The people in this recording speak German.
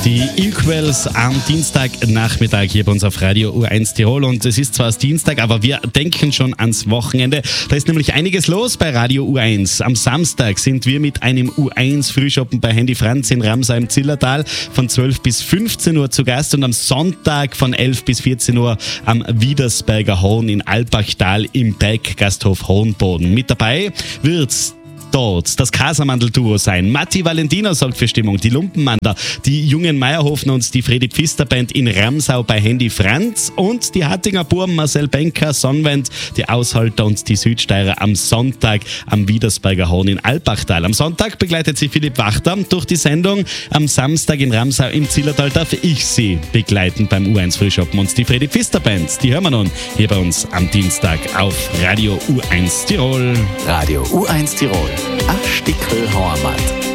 Die Inkwells am Dienstagnachmittag hier bei uns auf Radio U1 Tirol, und es ist zwar erst Dienstag, aber wir denken schon ans Wochenende. Da ist nämlich einiges los bei Radio U1. Am Samstag sind wir mit einem U1 Frühschoppen bei Handy Franz in Ramsau im Zillertal von 12 bis 15 Uhr zu Gast, und am Sonntag von 11 bis 14 Uhr am Widersberger Horn in Alpbachtal im Berggasthof Hohenboden. Mit dabei wird's dort das Casamandel-Duo sein. Matti Valentino sorgt für Stimmung, die Lumpenmander, die jungen Meierhofen und die Fredi Pfister Band in Ramsau bei Handy Franz und die Hattinger Burm Marcel Benker, Sonnenwend, die Aushalter und die Südsteirer am Sonntag am Widersberger Horn in Alpbachtal. Am Sonntag begleitet sie Philipp Wachter durch die Sendung. Am Samstag in Ramsau im Zillertal darf ich sie begleiten beim U1 Frühschoppen, und die Fredi Pfister Band, die hören wir nun hier bei uns am Dienstag auf Radio U1 Tirol. Radio U1 Tirol. Ein Stickel Heimat.